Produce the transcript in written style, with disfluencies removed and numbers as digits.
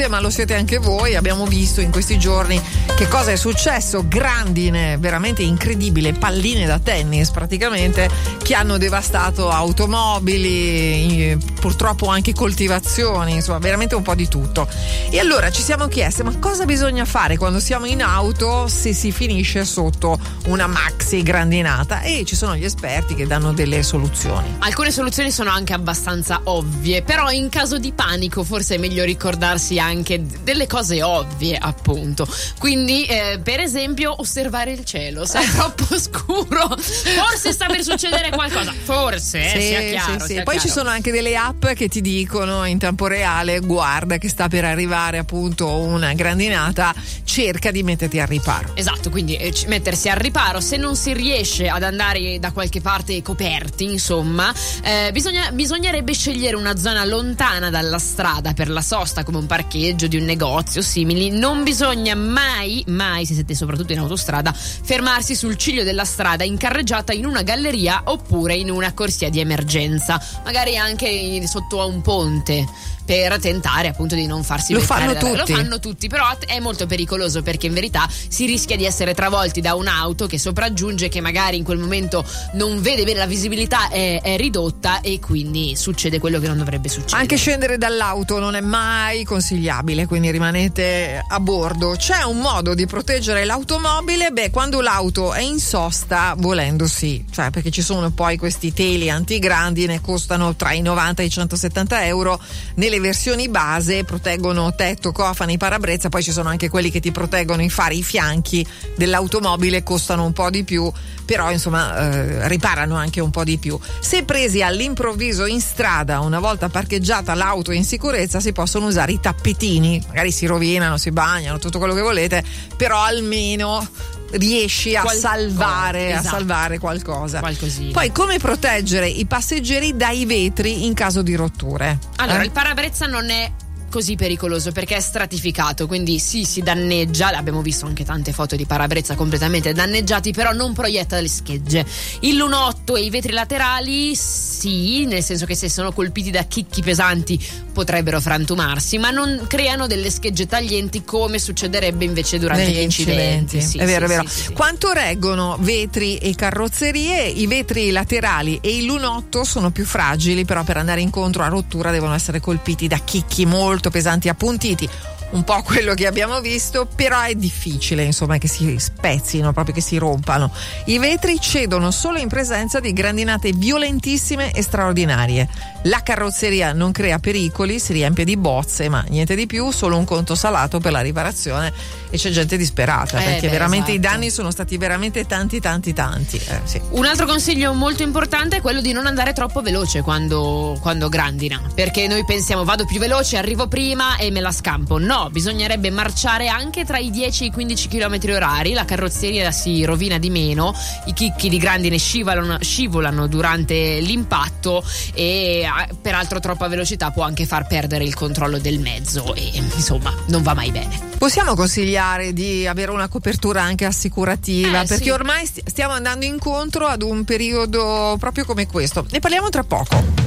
siete, ma lo siete anche voi. Abbiamo visto in questi giorni che cosa è successo, grandine veramente incredibile, palline da tennis praticamente, che hanno devastato automobili, purtroppo anche coltivazioni, insomma veramente un po' di tutto. E allora ci siamo chiesti, ma cosa bisogna fare quando siamo in auto se si finisce sotto una maxi grandinata? E ci sono gli esperti che danno delle soluzioni. Alcune soluzioni sono anche abbastanza ovvie, però in caso di panico forse è meglio ricordarsi anche delle cose ovvie, appunto. Quindi per esempio osservare il cielo, se è troppo scuro forse sta per succedere qualcosa, forse sia chiaro, sì. sia Poi chiaro. ci sono anche delle app che ti dicono in tempo reale: guarda che sta per arrivare appunto una grandinata, cerca di metterti al riparo. Esatto, quindi mettersi al riparo. Se non si riesce ad andare da qualche parte coperti, insomma, bisognerebbe scegliere una zona lontana dalla strada per la sosta, come un parcheggio di un negozio simili. Non bisogna mai, se siete soprattutto in autostrada, fermarsi sul ciglio della strada in carreggiata in una galleria oppure in una corsia di emergenza, magari anche sotto a un ponte, per tentare appunto di non farsi beccare. Lo fanno tutti, però è molto pericoloso, perché in verità si rischia di essere travolti da un'auto che sopraggiunge, che magari in quel momento non vede bene, la visibilità è ridotta e quindi succede quello che non dovrebbe succedere. Anche scendere dall'auto non è mai consigliabile, quindi rimanete a bordo. C'è un modo di proteggere l'automobile? Quando l'auto è in sosta, volendo sì, cioè perché ci sono poi questi teli antigrandine, costano tra i 90 e i 170 euro. Nelle versioni base proteggono tetto, cofani, parabrezza, poi ci sono anche quelli che ti proteggono i fari, i fianchi dell'automobile, costano un po' di più, però insomma riparano anche un po' di più. Se presi all'improvviso in strada, una volta parcheggiata l'auto in sicurezza, si possono usare i tappetini, magari si rovinano, si bagnano, tutto quello che volete, però almeno riesci a salvare qualcosa. Qualcosina. Poi come proteggere i passeggeri dai vetri in caso di rotture? Allora, il parabrezza non è così pericoloso perché è stratificato, quindi sì, si danneggia. Abbiamo visto anche tante foto di parabrezza completamente danneggiati, però non proietta le schegge. Il lunotto e i vetri laterali sì, nel senso che se sono colpiti da chicchi pesanti potrebbero frantumarsi, ma non creano delle schegge taglienti come succederebbe invece durante gli incidenti. Sì, è vero, è vero. Sì. Quanto reggono vetri e carrozzerie? I vetri laterali e il lunotto sono più fragili, però per andare incontro a rottura devono essere colpiti da chicchi molto pesanti e appuntiti, un po' quello che abbiamo visto, però è difficile insomma che si spezzino, proprio che si rompano. I vetri cedono solo in presenza di grandinate violentissime e straordinarie. La carrozzeria non crea pericoli, si riempie di bozze, ma niente di più, solo un conto salato per la riparazione, e c'è gente disperata perché veramente esatto. I danni sono stati veramente tanti. Sì. Un altro consiglio molto importante è quello di non andare troppo veloce quando grandina, perché noi pensiamo vado più veloce, arrivo prima e me la scampo. No, bisognerebbe marciare anche tra i 10 e i 15 km orari, la carrozzeria si rovina di meno, i chicchi di grandine scivolano durante l'impatto e peraltro troppa velocità può anche far perdere il controllo del mezzo e insomma non va mai bene. Possiamo consigliare di avere una copertura anche assicurativa, perché sì. Ormai stiamo andando incontro ad un periodo proprio come questo. Ne parliamo tra poco.